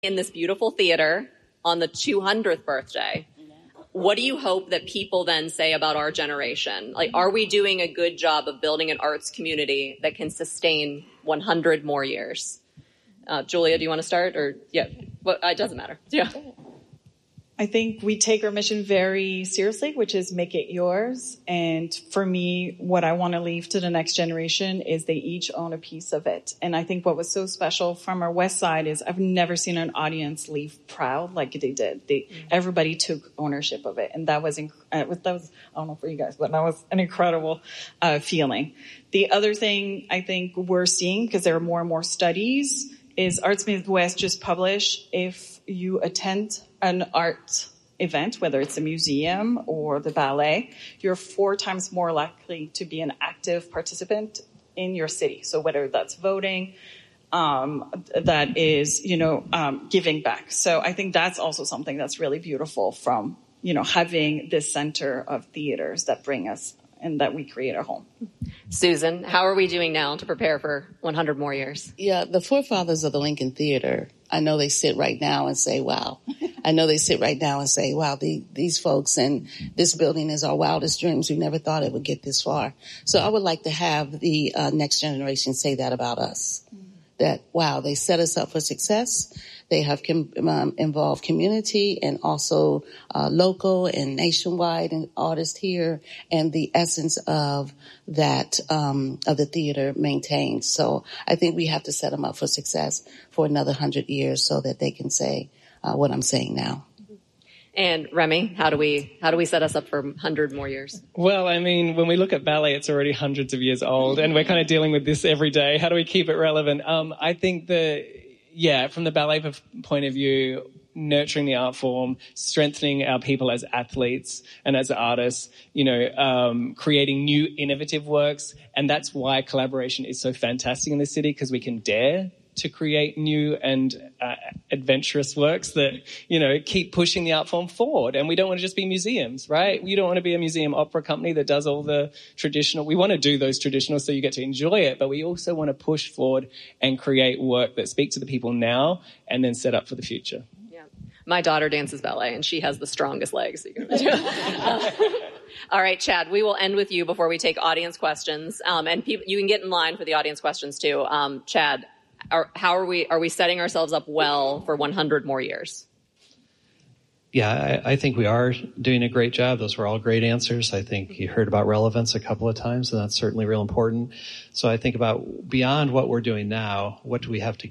in this beautiful theater on the 200th birthday. What do you hope that people then say about our generation? Like, are we doing a good job of building an arts community that can sustain 100 more years? Julia, do you want to start? Or yeah, well, it doesn't matter. Yeah. I think we take our mission very seriously, which is make it yours. And for me, what I want to leave to the next generation is they each own a piece of it. And I think what was so special from our West Side is I've never seen an audience leave proud like they did. Everybody took ownership of it. And that was, I don't know for you guys, but that was an incredible feeling. The other thing I think we're seeing, because there are more and more studies, is Arts Midwest just published, if you attend an art event, whether it's a museum or the ballet, you're 4 times more likely to be an active participant in your city. So whether that's voting, that is, giving back. So I think that's also something that's really beautiful from, having this center of theaters that bring us and that we create a home. Susan, how are we doing now to prepare for 100 more years? Yeah, the forefathers of the Lincoln Theater, I know they sit right now and say, wow. I know they sit right now and say, wow, these folks and this building is our wildest dreams. We never thought it would get this far. So I would like to have the next generation say that about us. That, wow, they set us up for success. They have involved community and also local and nationwide and artists here, and the essence of that of the theater maintained. So I think we have to set them up for success for another 100 years so that they can say what I'm saying now. And Remy, how do we set us up for 100 more years? Well, I mean, when we look at ballet, it's already hundreds of years old, and we're kind of dealing with this every day. How do we keep it relevant? I think from the ballet point of view, nurturing the art form, strengthening our people as athletes and as artists, creating new innovative works. And that's why collaboration is so fantastic in this city, because we can dare to create new and adventurous works that, keep pushing the art form forward. And we don't want to just be museums, right? You don't want to be a museum opera company that does all the traditional. We want to do those traditional so you get to enjoy it, but we also want to push forward and create work that speak to the people now and then set up for the future. Yeah. My daughter dances ballet and she has the strongest legs. All right, Chad, we will end with you before we take audience questions. And you can get in line for the audience questions too. Chad, are we setting ourselves up well for 100 more years? Yeah, I think we are doing a great job. Those were all great answers. I think you heard about relevance a couple of times, and that's certainly real important. So I think about beyond what we're doing now, what do we have to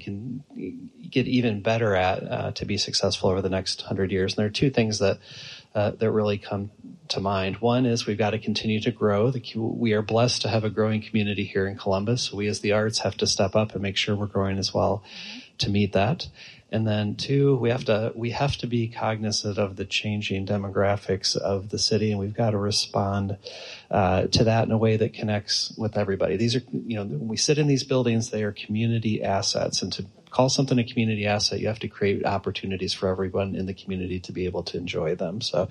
get even better at to be successful over the next 100 years? And there are 2 things that really come to mind. One is we've got to continue to grow. We are blessed to have a growing community here in Columbus. So we as the arts have to step up and make sure we're growing as well to meet that. And then 2, we have to be cognizant of the changing demographics of the city, and we've got to respond to that in a way that connects with everybody. These are, when we sit in these buildings, they are community assets, and to call something a community asset, you have to create opportunities for everyone in the community to be able to enjoy them. So,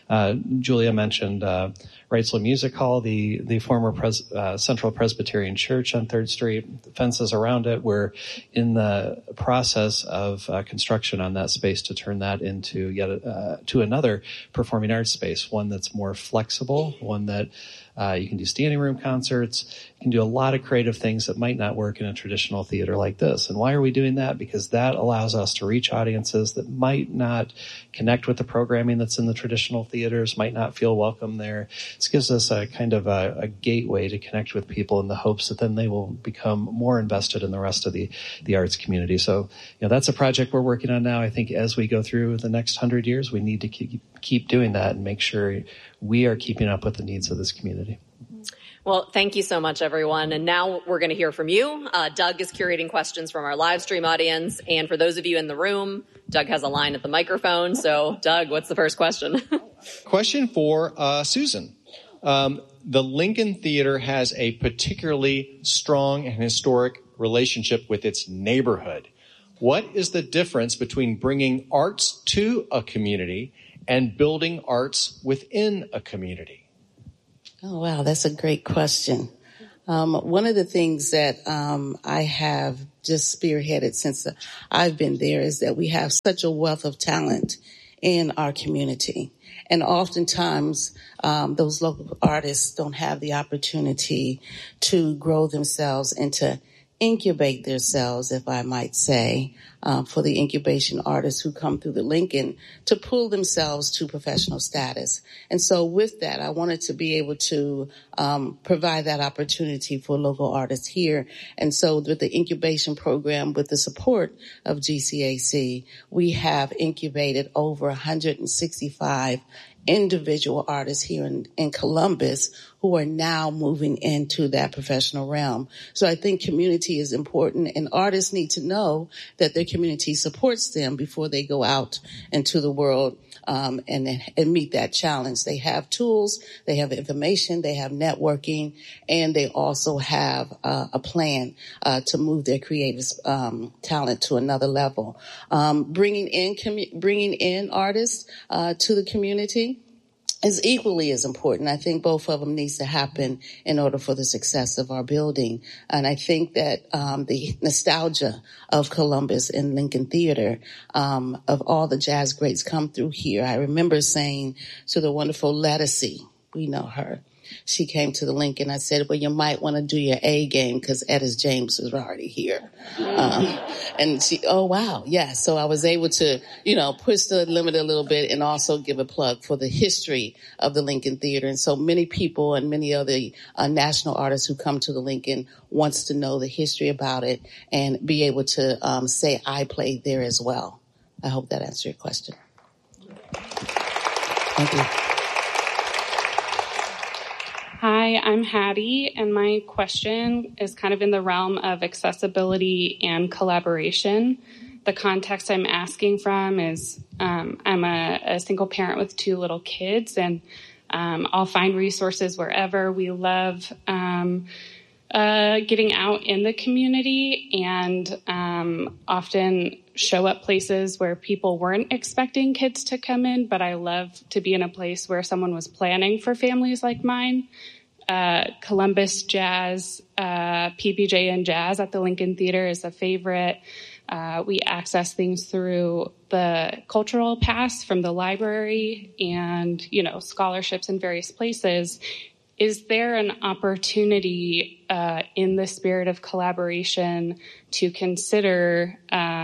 Julia mentioned Wrightsville Music Hall, the former Central Presbyterian Church on 3rd Street, the fences around it. We're in the process of construction on that space to turn that into to another performing arts space, one that's more flexible, one that you can do standing room concerts. You can do a lot of creative things that might not work in a traditional theater like this. And why are we doing that? Because that allows us to reach audiences that might not connect with the programming that's in the traditional theaters, might not feel welcome there. This gives us a kind of a gateway to connect with people in the hopes that then they will become more invested in the rest of the arts community. So, that's a project we're working on now. I think as we go through the next 100 years, we need to keep doing that and make sure we are keeping up with the needs of this community. Well, thank you so much, everyone. And now we're going to hear from you. Doug is curating questions from our live stream audience. And for those of you in the room, Doug has a line at the microphone. So, Doug, what's the first question? Question for Susan. The Lincoln Theater has a particularly strong and historic relationship with its neighborhood. What is the difference between bringing arts to a community and building arts within a community? Oh, wow, that's a great question. One of the things that I have just spearheaded since I've been there is that we have such a wealth of talent in our community. And oftentimes, those local artists don't have the opportunity to grow themselves and to incubate themselves, if I might say, for the incubation artists who come through the Lincoln to pull themselves to professional status. And so with that, I wanted to be able to provide that opportunity for local artists here. And so with the incubation program, with the support of GCAC, we have incubated over 165 individual artists here in Columbus who are now moving into that professional realm. So I think community is important, and artists need to know that their community supports them before they go out into the world and meet that challenge. They have tools, they have information, they have networking, and they also have a plan to move their creative talent to another level. Bringing in artists to the community is equally as important. I think both of them needs to happen in order for the success of our building. And I think that the nostalgia of Columbus and Lincoln Theater, of all the jazz greats come through here. I remember saying to the wonderful Letticy, we know her, she came to the Lincoln. I said, well, you might want to do your A game because Etta James was already here. And she, oh, wow. Yeah. So I was able to, push the limit a little bit and also give a plug for the history of the Lincoln Theater. And so many people and many other national artists who come to the Lincoln wants to know the history about it and be able to say, I played there as well. I hope that answered your question. Thank you. Hi, I'm Hattie, and my question is kind of in the realm of accessibility and collaboration. The context I'm asking from is I'm a single parent with 2 little kids, and I'll find resources wherever. We love getting out in the community and often show up places where people weren't expecting kids to come in, but I love to be in a place where someone was planning for families like mine. Columbus Jazz, PBJ and Jazz at the Lincoln Theater is a favorite. We access things through the cultural pass from the library and, scholarships in various places. Is there an opportunity in the spirit of collaboration to consider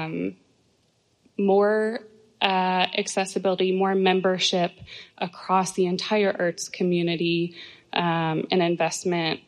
more accessibility, more membership across the entire arts community, an investment,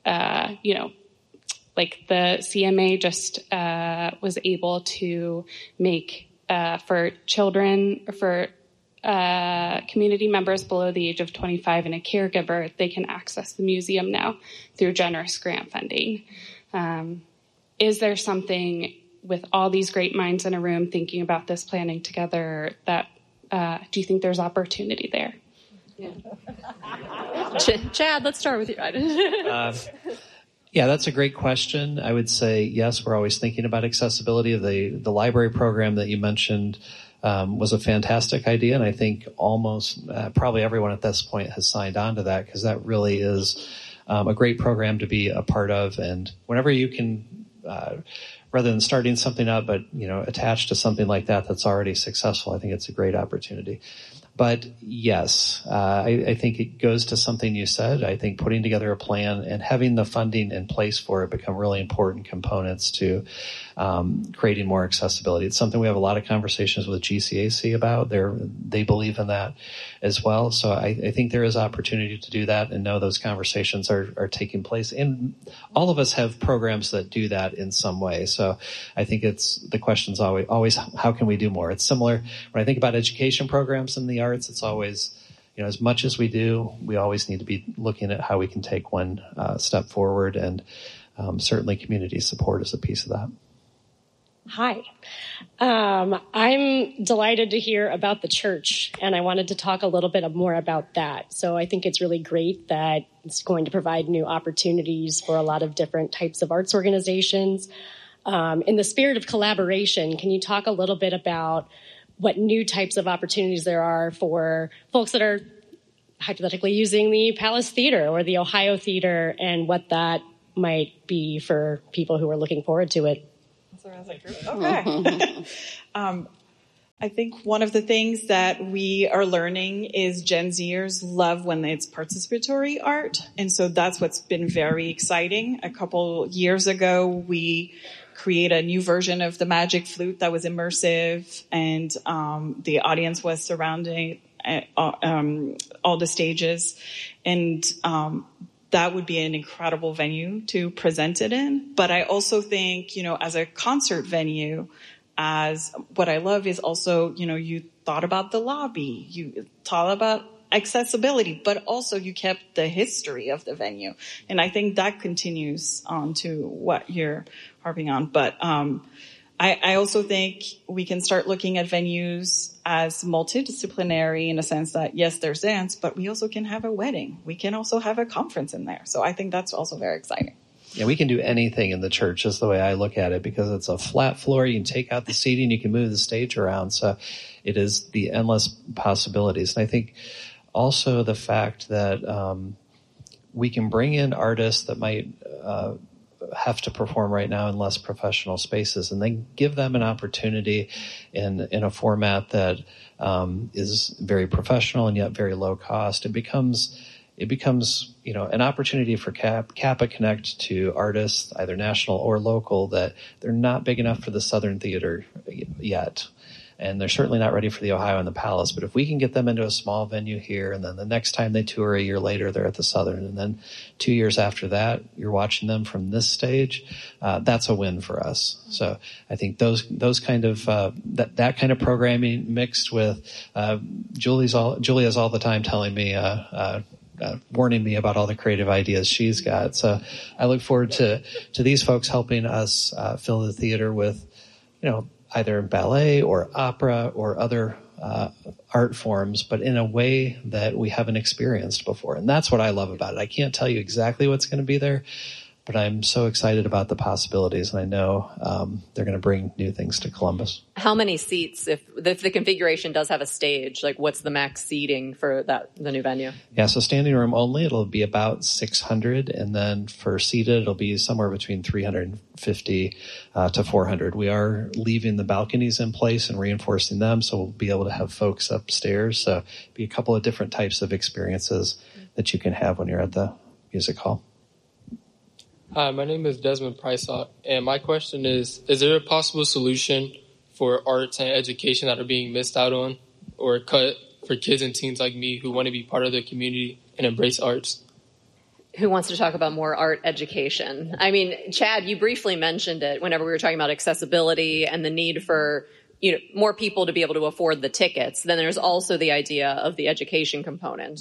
like the CMA just was able to make for children, for community members below the age of 25 and a caregiver, they can access the museum now through generous grant funding. Is there something with all these great minds in a room thinking about this, planning together, that do you think there's opportunity there? Yeah. Chad, let's start with you. Yeah, that's a great question. I would say, yes, we're always thinking about accessibility. The library program that you mentioned was a fantastic idea, and I think almost probably everyone at this point has signed on to that because that really is a great program to be a part of. And whenever you can, rather than starting something up, but attached to something like that that's already successful, I think it's a great opportunity. But yes, I think it goes to something you said. I think putting together a plan and having the funding in place for it become really important components to creating more accessibility. It's something we have a lot of conversations with GCAC about. They believe in that as well. So I think there is opportunity to do that and know those conversations are taking place. And all of us have programs that do that in some way. So I think the question's always how can we do more? It's similar when I think about education programs in the arts. It's always, as much as we do, we always need to be looking at how we can take one step forward, and certainly community support is a piece of that. Hi. I'm delighted to hear about the church, and I wanted to talk a little bit more about that. So I think it's really great that it's going to provide new opportunities for a lot of different types of arts organizations. In the spirit of collaboration, can you talk a little bit about what new types of opportunities there are for folks that are hypothetically using the Palace Theater or the Ohio Theater, and what that might be for people who are looking forward to it? answer as a group. Okay. I think one of the things that we are learning is Gen Zers love when it's participatory art. And so that's what's been very exciting. A couple years ago, we created a new version of the Magic Flute that was immersive, and the audience was surrounding all the stages. And that would be an incredible venue to present it in. But I also think, as a concert venue, as what I love is also, you thought about the lobby, you thought about accessibility, but also you kept the history of the venue. And I think that continues on to what you're harping on. But I also think we can start looking at venues as multidisciplinary in a sense that, yes, there's dance, but we also can have a wedding. We can also have a conference in there. So I think that's also very exciting. Yeah, we can do anything in the church is the way I look at it, because it's a flat floor. You can take out the seating, you can move the stage around. So it is the endless possibilities. And I think also the fact that we can bring in artists that might have to perform right now in less professional spaces, and then give them an opportunity in a format that is very professional and yet very low cost. It becomes an opportunity for Kappa Connect to artists, either national or local, that they're not big enough for the Southern Theater yet. And they're certainly not ready for the Ohio and the Palace. But if we can get them into a small venue here, and then the next time they tour a year later, they're at the Southern. And then 2 years after that, you're watching them from this stage. That's a win for us. So I think those kind of, that kind of programming mixed with, Julia's all the time telling me, warning me about all the creative ideas she's got. So I look forward to these folks helping us fill the theater with, either ballet or opera or other art forms, but in a way that we haven't experienced before. And that's what I love about it. I can't tell you exactly what's going to be there, but I'm so excited about the possibilities, and I know they're going to bring new things to Columbus. How many seats, if the configuration does have a stage, like what's the max seating for the new venue? Yeah, so standing room only, it'll be about 600, and then for seated, it'll be somewhere between 350 to 400. We are leaving the balconies in place and reinforcing them, so we'll be able to have folks upstairs. So it'll be a couple of different types of experiences that you can have when you're at the music hall. Hi, my name is Desmond Priceout, and my question is there a possible solution for arts and education that are being missed out on or cut for kids and teens like me who want to be part of the community and embrace arts? Who wants to talk about more art education? I mean, Chad, you briefly mentioned it whenever we were talking about accessibility and the need for more people to be able to afford the tickets. Then there's also the idea of the education component.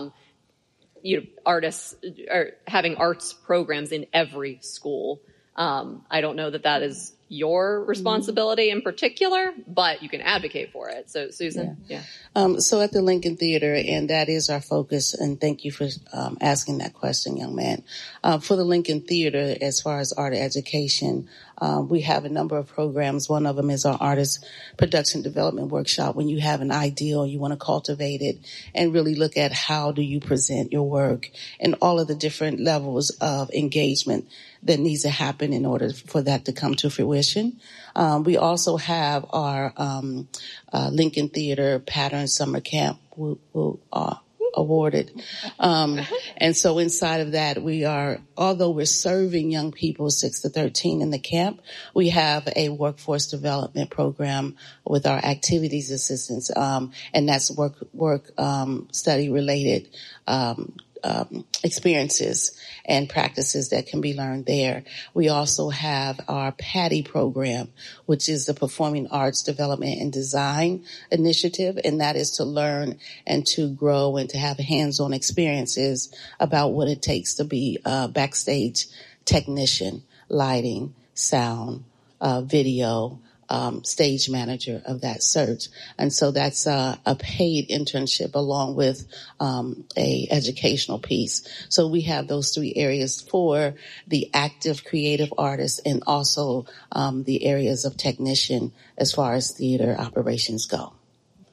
Artists are having arts programs in every school. I don't know that is your responsibility in particular, but you can advocate for it. So, Susan, yeah. So at the Lincoln Theater, and that is our focus, and thank you for asking that question, young man. For the Lincoln Theater, as far as art education, we have a number of programs. One of them is our Artist Production Development Workshop, when you have an ideal, you want to cultivate it and really look at how do you present your work and all of the different levels of engagement that needs to happen in order for that to come to fruition. We also have our Lincoln Theater Pattern Summer Camp awarded. And so inside of that, although we're serving young people 6 to 13 in the camp, we have a workforce development program with our activities assistants, and that's work study related experiences and practices that can be learned there. We also have our PADDY program, which is the Performing Arts Development and Design Initiative, and that is to learn and to grow and to have hands-on experiences about what it takes to be a backstage technician, lighting, sound, video, stage manager of that search. And so that's a paid internship along with a educational piece. So we have those 3 areas for the active creative artists and also the areas of technician as far as theater operations go.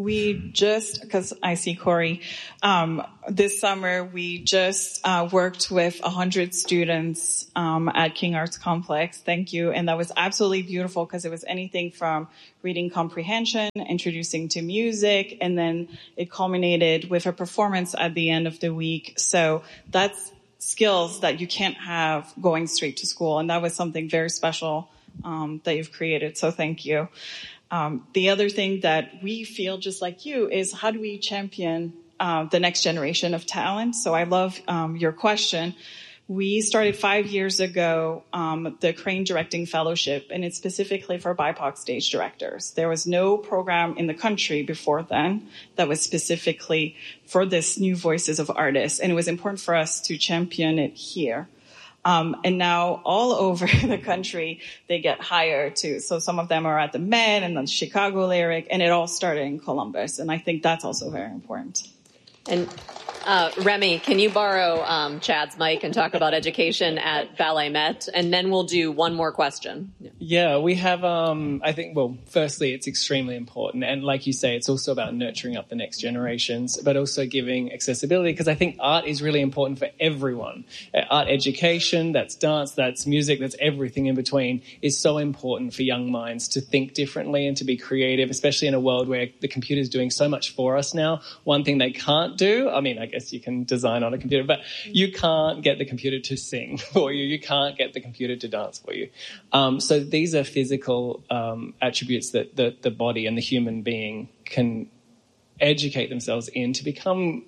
We just, because I see Corey, this summer we just worked with 100 students at King Arts Complex. Thank you. And that was absolutely beautiful because it was anything from reading comprehension, introducing to music, and then it culminated with a performance at the end of the week. So that's skills that you can't have going straight to school. And that was something very special that you've created. So thank you. The other thing that we feel just like you is how do we champion the next generation of talent? So I love your question. We started 5 years ago the Crane Directing Fellowship, and it's specifically for BIPOC stage directors. There was no program in the country before then that was specifically for this new voices of artists, and it was important for us to champion it here. And now all over the country, they get hired too. So some of them are at the Met and then Chicago Lyric, and it all started in Columbus. And I think that's also very important. And Remy, can you borrow Chad's mic and talk about education at Ballet Met? And then we'll do one more question. Yeah, we have, I think, well, firstly, it's extremely important. And like you say, it's also about nurturing up the next generations, but also giving accessibility, because I think art is really important for everyone. Art education, that's dance, that's music, that's everything in between, is so important for young minds to think differently and to be creative, especially in a world where the computer's doing so much for us now. One thing they can't do, I mean, I guess you can design on a computer, but you can't get the computer to sing for you. You can't get the computer to dance for you. So these are physical attributes that the body and the human being can educate themselves in to become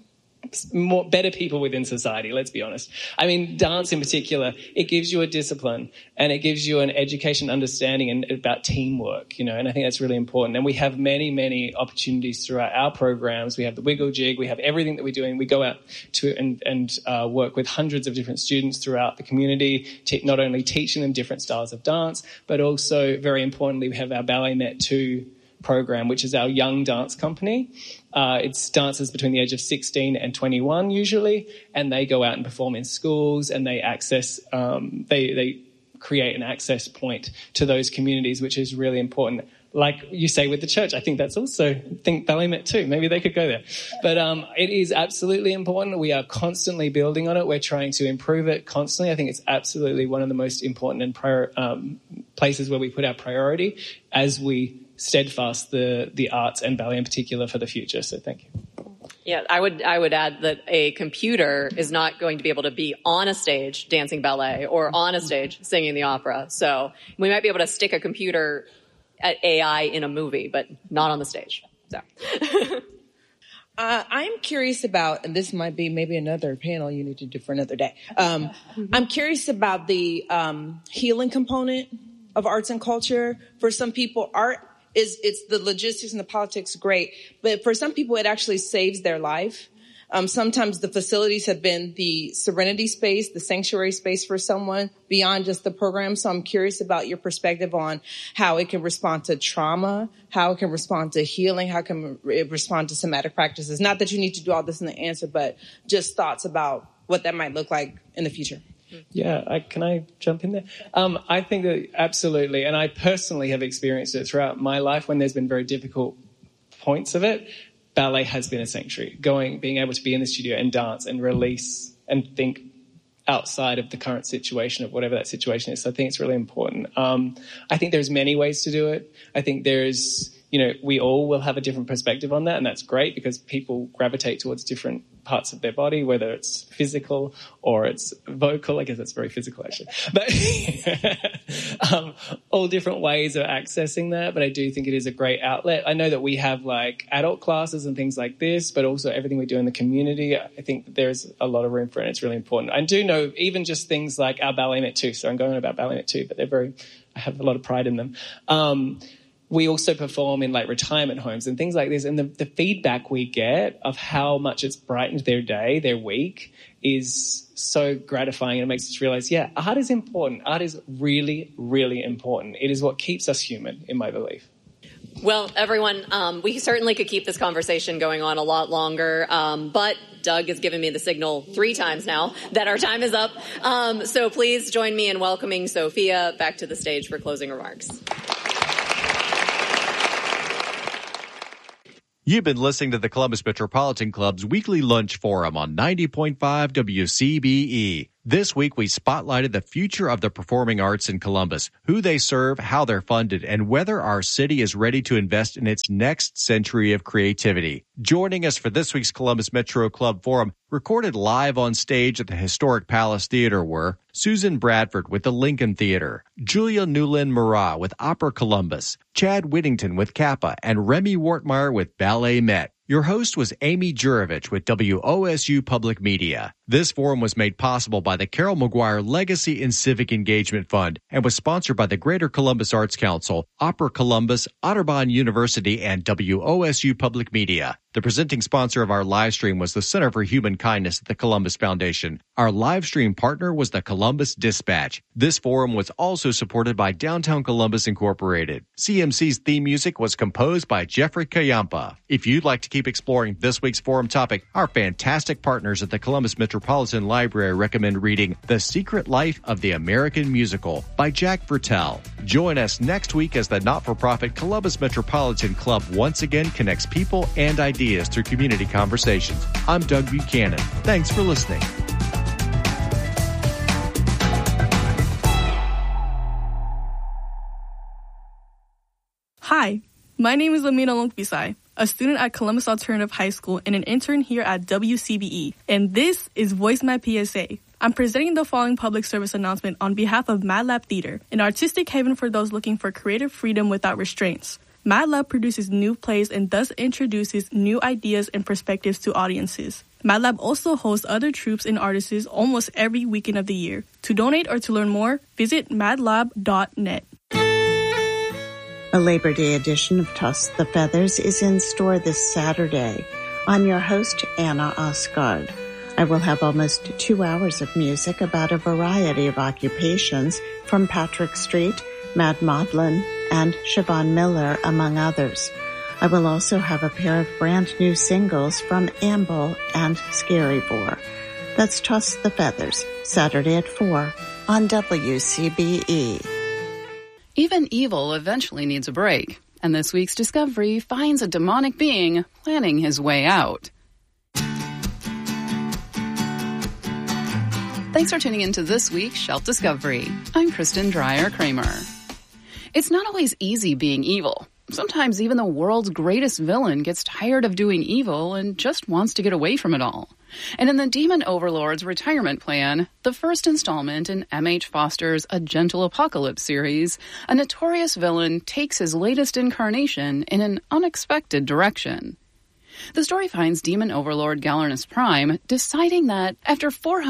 better people within society, let's be honest. I mean, dance in particular, it gives you a discipline and it gives you an education understanding and about teamwork, you know, and I think that's really important. And we have many, many opportunities throughout our programs. We have the Wiggle Jig, we have everything that we're doing. We go out to and work with hundreds of different students throughout the community, not only teaching them different styles of dance, but also, very importantly, we have our Ballet Met 2 program, which is our young dance company. It's dancers between the age of 16 and 21 usually, and they go out and perform in schools, and they access, they create an access point to those communities, which is really important. Like you say with the church, I think that's also, I think Ballet Met too, maybe they could go there. But it is absolutely important. We are constantly building on it. We're trying to improve it constantly. I think it's absolutely one of the most important and places where we put our priority as we steadfast the arts and ballet in particular for the future. So thank you. Yeah, I would add that a computer is not going to be able to be on a stage dancing ballet or on a stage singing the opera. So we might be able to stick a computer at AI in a movie, but not on the stage. So I'm curious about, and this might be maybe another panel you need to do for another day. I'm curious about the healing component of arts and culture. For some people, art it's the logistics and the politics, great. But for some people, it actually saves their life. Sometimes the facilities have been the serenity space, the sanctuary space for someone beyond just the program. So I'm curious about your perspective on how it can respond to trauma, how it can respond to healing, how it can respond to somatic practices. Not that you need to do all this in the answer, but just thoughts about what that might look like in the future. Yeah, can I jump in there? I think that absolutely, and I personally have experienced it throughout my life when there's been very difficult points of it. Ballet has been a sanctuary. Being able to be in the studio and dance and release and think outside of the current situation of whatever that situation is. So I think it's really important. I think there's many ways to do it. I think there's, we all will have a different perspective on that, and that's great because people gravitate towards different parts of their body, whether it's physical or it's vocal. I guess that's very physical, actually. But all different ways of accessing that. But I do think it is a great outlet. I know that we have like adult classes and things like this, but also everything we do in the community. I think that there's a lot of room for it, and it's really important. I do know even just things like our Ballet Met 2. So I'm going on about Ballet Met 2, but I have a lot of pride in them. We also perform in like retirement homes and things like this. And the feedback we get of how much it's brightened their day, their week, is so gratifying. And it makes us realize, yeah, art is important. Art is really, really important. It is what keeps us human, in my belief. Well, everyone, we certainly could keep this conversation going on a lot longer, but Doug has given me the signal 3 times now that our time is up. So please join me in welcoming Sophia back to the stage for closing remarks. You've been listening to the Columbus Metropolitan Club's weekly lunch forum on 90.5 WCBE. This week, we spotlighted the future of the performing arts in Columbus, who they serve, how they're funded, and whether our city is ready to invest in its next century of creativity. Joining us for this week's Columbus Metro Club Forum, recorded live on stage at the historic Palace Theater, were Susan Bradford with the Lincoln Theater, Julia Newlin-Murat with Opera Columbus, Chad Whittington with Kappa, and Remy Wortmeyer with Ballet Met. Your host was Amy Jurovich with WOSU Public Media. This forum was made possible by the Carol Maguire Legacy and Civic Engagement Fund and was sponsored by the Greater Columbus Arts Council, Opera Columbus, Otterbein University, and WOSU Public Media. The presenting sponsor of our live stream was the Center for Human Kindness at the Columbus Foundation. Our live stream partner was the Columbus Dispatch. This forum was also supported by Downtown Columbus Incorporated. CMC's theme music was composed by Jeffrey Kayampa. If you'd like to keep exploring this week's forum topic, our fantastic partners at the Columbus Metropolitan Library recommend reading The Secret Life of the American Musical by Jack Vertel. Join us next week as the not-for-profit Columbus Metropolitan Club once again connects people and ideas through community conversations. I'm Doug Buchanan. Thanks for listening. Hi, my name is Lamina Lonkbisai, a student at Columbus Alternative High School and an intern here at WCBE. And this is Voice My PSA. I'm presenting the following public service announcement on behalf of Mad Lab Theater, an artistic haven for those looking for creative freedom without restraints. Mad Lab produces new plays and thus introduces new ideas and perspectives to audiences. Mad Lab also hosts other troupes and artists almost every weekend of the year. To donate or to learn more, visit madlab.net. A Labor Day edition of Toss the Feathers is in store this Saturday. I'm your host, Anna Osgard. I will have almost 2 hours of music about a variety of occupations from Patrick Street, Mad Maudlin, and Siobhan Miller, among others. I will also have a pair of brand new singles from Amble and Scarybore. That's Toss the Feathers, Saturday at 4 on WCBE. Even evil eventually needs a break, and this week's discovery finds a demonic being planning his way out. Thanks for tuning into this week's Shelf Discovery. I'm Kristen Dreyer-Kramer. It's not always easy being evil. Sometimes even the world's greatest villain gets tired of doing evil and just wants to get away from it all. And in the Demon Overlord's Retirement Plan, the first installment in M.H. Foster's A Gentle Apocalypse series, a notorious villain takes his latest incarnation in an unexpected direction. The story finds Demon Overlord Galernus Prime deciding that after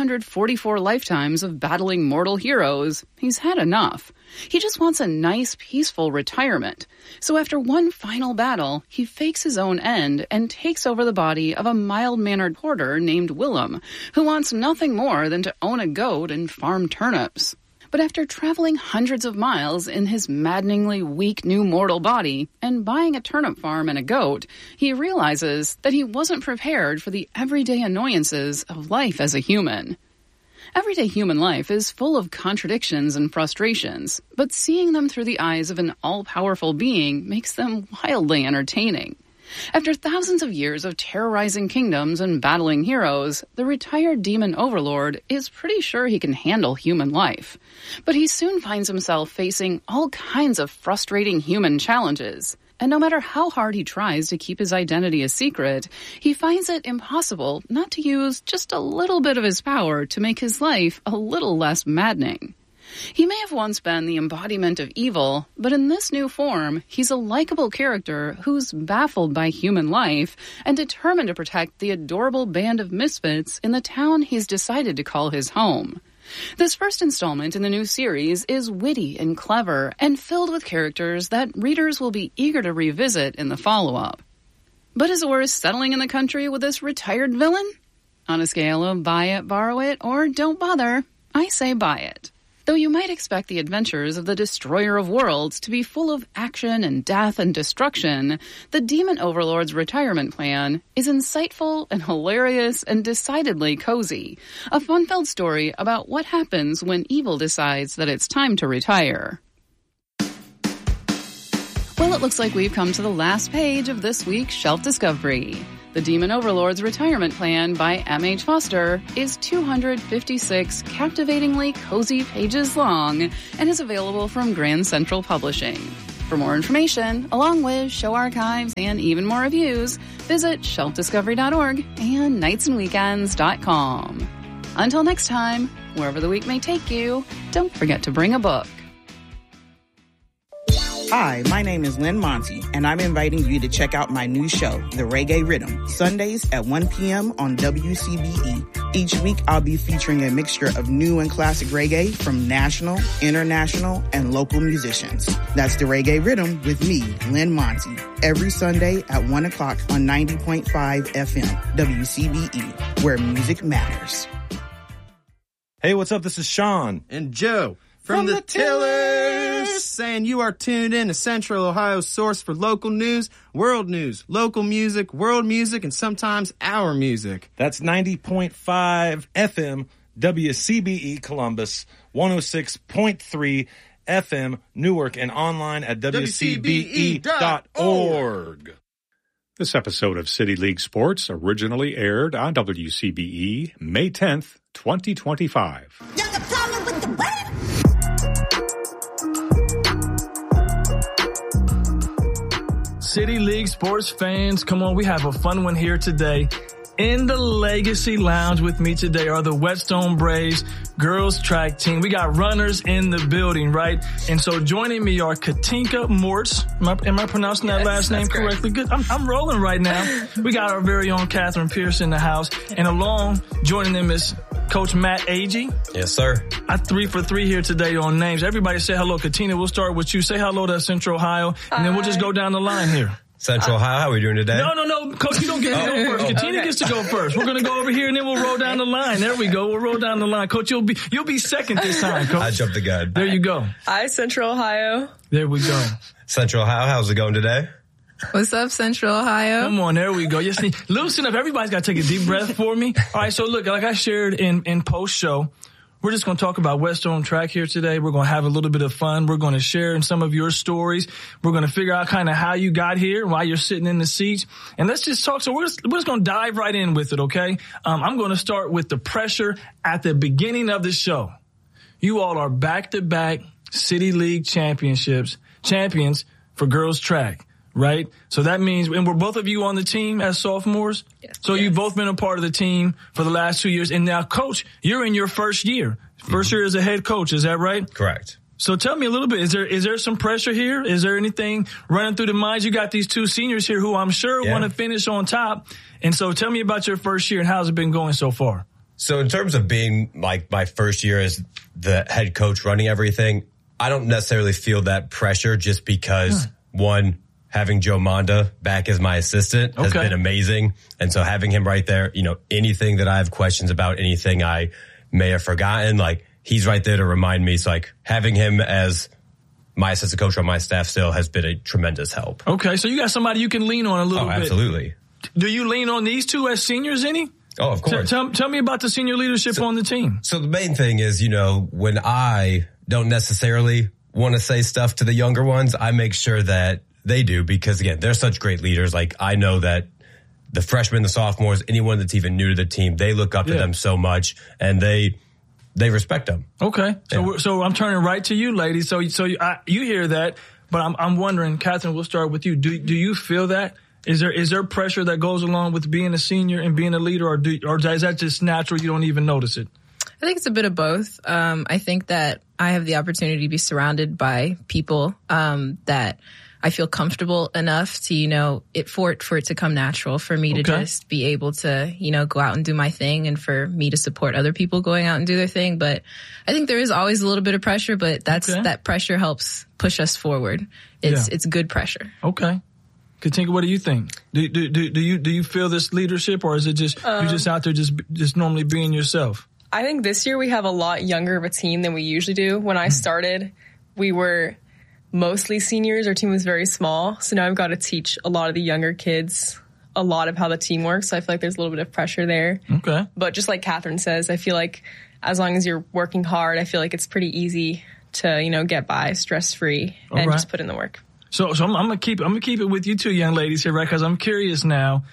444 lifetimes of battling mortal heroes, he's had enough. He just wants a nice, peaceful retirement. So after one final battle, he fakes his own end and takes over the body of a mild-mannered porter named Willem, who wants nothing more than to own a goat and farm turnips. But after traveling hundreds of miles in his maddeningly weak new mortal body and buying a turnip farm and a goat, he realizes that he wasn't prepared for the everyday annoyances of life as a human. Everyday human life is full of contradictions and frustrations, but seeing them through the eyes of an all-powerful being makes them wildly entertaining. After thousands of years of terrorizing kingdoms and battling heroes, the retired demon overlord is pretty sure he can handle human life. But he soon finds himself facing all kinds of frustrating human challenges. And no matter how hard he tries to keep his identity a secret, he finds it impossible not to use just a little bit of his power to make his life a little less maddening. He may have once been the embodiment of evil, but in this new form, he's a likable character who's baffled by human life and determined to protect the adorable band of misfits in the town he's decided to call his home. This first installment in the new series is witty and clever and filled with characters that readers will be eager to revisit in the follow-up. But is it worth settling in the country with this retired villain? On a scale of buy it, borrow it, or don't bother, I say buy it. Though you might expect the adventures of the Destroyer of Worlds to be full of action and death and destruction, the Demon Overlord's Retirement Plan is insightful and hilarious and decidedly cozy. A fun-filled story about what happens when evil decides that it's time to retire. Well, Well, it looks like we've come to the last page of this week's Shelf Discovery. The Demon Overlord's Retirement Plan by M.H. Foster is 256 captivatingly cozy pages long and is available from Grand Central Publishing. For more information, along with show archives and even more reviews, visit shelfdiscovery.org and nightsandweekends.com. Until next time, wherever the week may take you, don't forget to bring a book. Hi, my name is Lynn Monty, and I'm inviting you to check out my new show, The Reggae Rhythm, Sundays at 1 p.m. on WCBE. Each week, I'll be featuring a mixture of new and classic reggae from national, international, and local musicians. That's The Reggae Rhythm with me, Lynn Monty, every Sunday at 1 o'clock on 90.5 FM, WCBE, where music matters. Hey, what's up? This is Sean. And Joe from the Tillers, saying you are tuned in to Central Ohio's source for local news, world news, local music, world music, and sometimes our music. That's 90.5 FM WCBE Columbus, 106.3 FM Newark, and online at WCBE.org. This episode of City League Sports originally aired on WCBE May 10th, 2025. City League sports fans, come on, we have a fun one here today. In the Legacy Lounge with me today are the Whetstone Braves girls track team. We got runners in the building, right? And so joining me are Katinka Mortz. Am I pronouncing that last name correctly? Good. I'm rolling right now. We got our very own Catherine Pierce in the house. And along joining them is Coach Matt Agee. Yes, sir. I'm 3 for 3 here today on names. Everybody say hello. Katina, we'll start with you. Say hello to Central Ohio, and then we'll just go down the line here. Central Ohio, how are we doing today? No, Coach, you don't get to go first. Katina gets to go first. We're going to go over here, and then we'll roll down the line. There we go. We'll roll down the line. Coach, you'll be second this time, Coach. I jumped the gun. There you go. Hi, Central Ohio. There we go. Central Ohio, how's it going today? What's up, Central Ohio? Come on, there we go. Yes, loosen up. Everybody's got to take a deep breath for me. All right, so look, like I shared in post-show, we're just going to talk about Whetstone Track here today. We're going to have a little bit of fun. We're going to share in some of your stories. We're going to figure out kind of how you got here, why you're sitting in the seats. And let's just talk. So we're just going to dive right in with it, okay? I'm going to start with the pressure at the beginning of the show. You all are back-to-back City League champions for girls track. Right? So that means, and were both of you on the team as sophomores? Yes. So you've both been a part of the team for the last 2 years. And now, Coach, you're in your first year. First year as a head coach, is that right? Correct. So tell me a little bit, is there some pressure here? Is there anything running through the minds? You got these two seniors here who I'm sure want to finish on top. And so tell me about your first year and how's it been going so far? So in terms of being like my first year as the head coach running everything, I don't necessarily feel that pressure just because, one, having Joe Monda back as my assistant has been amazing. And so having him right there, anything that I have questions about, anything I may have forgotten, like he's right there to remind me. So like having him as my assistant coach on my staff still has been a tremendous help. Okay. So you got somebody you can lean on a little bit. Absolutely. Do you lean on these two as seniors any? Oh, of course. Tell me about the senior leadership on the team. So the main thing is, when I don't necessarily want to say stuff to the younger ones, I make sure that they do, because again, they're such great leaders. Like I know that the freshmen, the sophomores, anyone that's even new to the team, they look up to them so much and they respect them. Okay. So I'm turning right to you, ladies. So you hear that, but I'm wondering, Catherine, we'll start with you. Do you feel that? Is there pressure that goes along with being a senior and being a leader, or is that just natural? You don't even notice it? I think it's a bit of both. I think that I have the opportunity to be surrounded by people that I feel comfortable enough to, for it to come natural for me to just be able to, go out and do my thing, and for me to support other people going out and do their thing. But I think there is always a little bit of pressure, but that pressure helps push us forward. It's good pressure. Okay. Katinka, what do you think? Do you feel this leadership, or is it just you're just out there just normally being yourself? I think this year we have a lot younger of a team than we usually do. When I started, we were mostly seniors. Our team was very small. So now I've got to teach a lot of the younger kids a lot of how the team works. So I feel like there's a little bit of pressure there. Okay. But just like Catherine says, I feel like as long as you're working hard, I feel like it's pretty easy to, get by stress-free and just put in the work. So I'm gonna keep it with you two young ladies here, right? Because I'm curious now.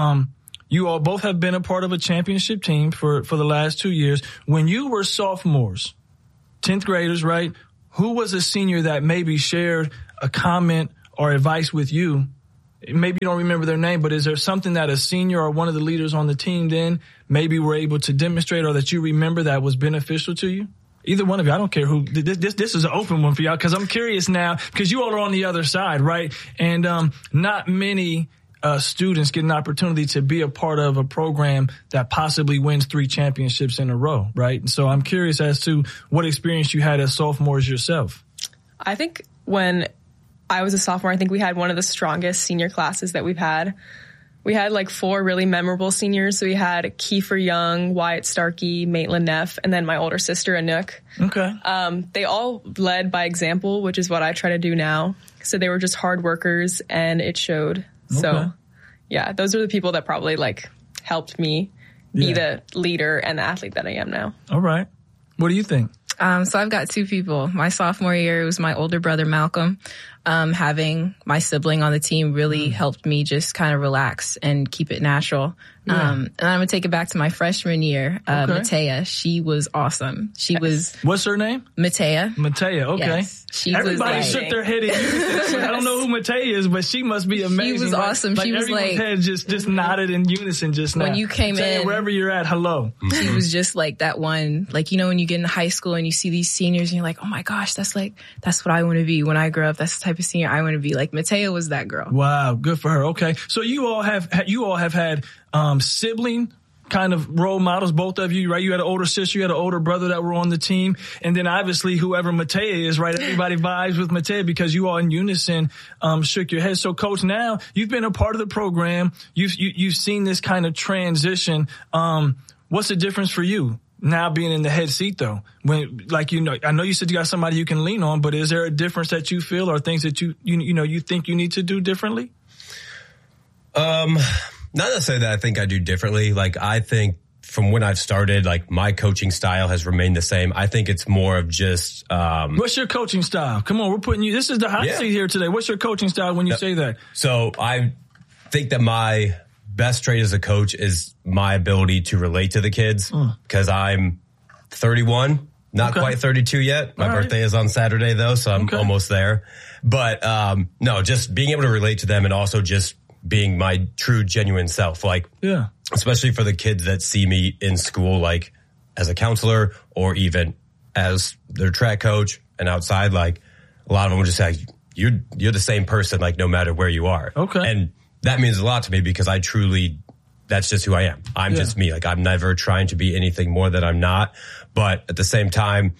You all both have been a part of a championship team for the last 2 years. When you were sophomores, 10th graders, right? Who was a senior that maybe shared a comment or advice with you? Maybe you don't remember their name, but is there something that a senior or one of the leaders on the team then maybe were able to demonstrate or that you remember that was beneficial to you? Either one of you. I don't care who. This is an open one for y'all because I'm curious now because you all are on the other side, right? And not many students get an opportunity to be a part of a program that possibly wins 3 championships in a row, right? And so I'm curious as to what experience you had as sophomores yourself. I think when I was a sophomore, I think we had one of the strongest senior classes that we've had. We had like 4 really memorable seniors. So we had Kiefer Young, Wyatt Starkey, Maitland Neff, and then my older sister, Anouk. Okay. They all led by example, which is what I try to do now. So they were just hard workers and it showed. Okay. So yeah, those are the people that probably like helped me be the leader and the athlete that I am now. All right. What do you think? So I've got 2 people. My sophomore year, it was my older brother, Malcolm. Having my sibling on the team really helped me just kind of relax and keep it natural. Yeah. And I'm going to take it back to my freshman year. Matea, she was awesome. She was... What's her name? Matea. Matea, okay. Yes. Everybody shook their head at you. I don't know who Matea is, but she must be amazing. She was awesome. Like she was everyone's like... head just nodded in unison just now. When you came Matea, in... wherever you're at, hello. She was just like that one, like, you know, when you get in high school and you see these seniors and you're like, oh my gosh, that's what I want to be when I grow up. That's the type of senior I want to be. Like Matea was that girl. Wow, good for her. Okay, so you all have had sibling kind of role models, both of you, right? You had an older sister, you had an older brother that were on the team, and then obviously whoever Matea is, right? Everybody vibes with Matea because you all in unison shook your head. So, Coach, now you've been a part of the program. You've seen this kind of transition. What's the difference for you now being in the head seat, though? When, like, you know, I know you said you got somebody you can lean on, but is there a difference that you feel or things that you think you need to do differently? Not necessarily that I think I do differently. Like, I think from when I've started, like, my coaching style has remained the same. I think it's more of just, what's your coaching style? Come on, we're putting you, this is the hot seat here today. What's your coaching style when you say that? So I think that my best trait as a coach is my ability to relate to the kids because I'm 31, not quite 32 yet. My birthday is on Saturday though, so I'm almost there. But, no, just being able to relate to them and also just being my true, genuine self. Like, especially for the kids that see me in school, like as a counselor or even as their track coach and outside, like a lot of them will just say, you're the same person, like no matter where you are. Okay. And that means a lot to me because that's just who I am. I'm just me. Like, I'm never trying to be anything more that I'm not. But at the same time,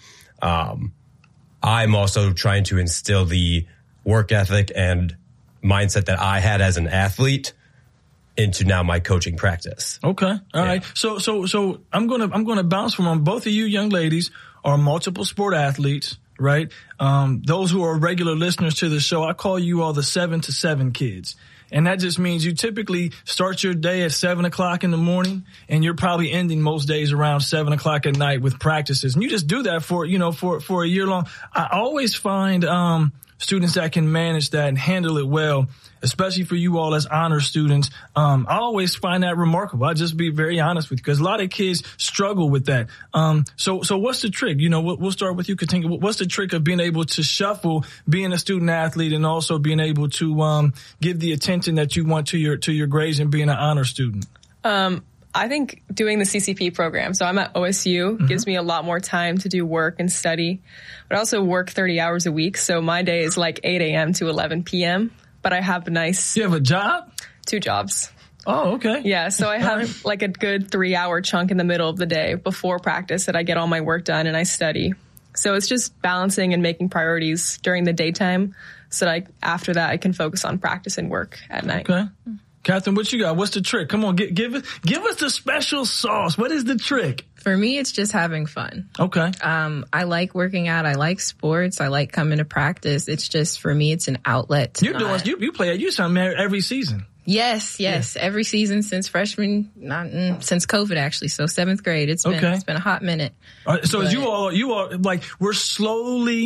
I'm also trying to instill the work ethic and mindset that I had as an athlete into now my coaching practice. Okay. All right. So I'm going to bounce from on both of you young ladies are multiple sport athletes, right? Those who are regular listeners to the show, I call you all the 7 to 7 kids. And that just means you typically start your day at 7 o'clock in the morning and you're probably ending most days around 7 o'clock at night with practices. And you just do that for a year long. I always find, students that can manage that and handle it well, especially for you all as honor students. I always find that remarkable. I'll just be very honest with you because a lot of kids struggle with that. So what's the trick? You know, we'll start with you, Katinka. What's the trick of being able to shuffle being a student athlete and also being able to give the attention that you want to your grades and being an honor student? I think doing the CCP program, so I'm at OSU, gives me a lot more time to do work and study, but I also work 30 hours a week. So my day is like 8 a.m. to 11 p.m., but I have You have a job? 2 jobs. Oh, okay. Yeah, so I have like a good 3-hour chunk in the middle of the day before practice that I get all my work done and I study. So it's just balancing and making priorities during the daytime so that after that I can focus on practice and work at night. Okay. Catherine, what you got? What's the trick? Come on, give us the special sauce. What is the trick? For me, it's just having fun. Okay. I like working out. I like sports. I like coming to practice. It's just, for me, it's an outlet. You play at USUN every season. Yes. Yeah. Every season since freshman, since COVID actually. So 7th grade. It's been a hot minute. So as you all like, we're slowly